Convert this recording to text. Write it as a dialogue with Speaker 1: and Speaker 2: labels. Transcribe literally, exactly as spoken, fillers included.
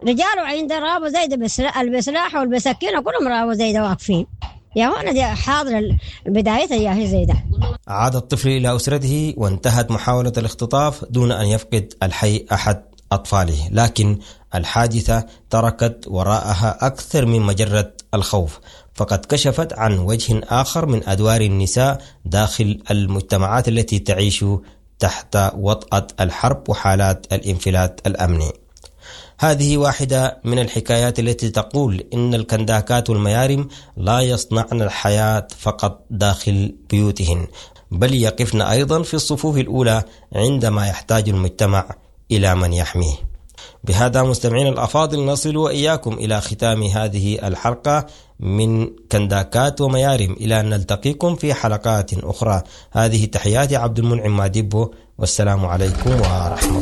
Speaker 1: رجال وعين رابوا زي بالسلاح والبسكين كلهم رابوا زي ده واقفين. يا هو أنا دي حاضر البداية يا هي زي ده.
Speaker 2: عاد الطفل إلى أسرته وانتهت محاولة الاختطاف دون أن يفقد الحي أحد أطفاله، لكن الحادثة تركت وراءها أكثر من مجرد الخوف، فقد كشفت عن وجه آخر من أدوار النساء داخل المجتمعات التي تعيش تحت وطأة الحرب وحالات الانفلات الأمني. هذه واحدة من الحكايات التي تقول إن الكنداكات والميارم لا يصنعن الحياة فقط داخل بيوتهن، بل يقفن أيضا في الصفوف الأولى عندما يحتاج المجتمع إلى من يحميه. بهذا مستمعين الأفاضل نصل وإياكم إلى ختام هذه الحلقة من كنداكات وميارم، إلى أن نلتقيكم في حلقات أخرى. هذه تحياتي عبد المنعم ماديبو، والسلام عليكم ورحمة الله.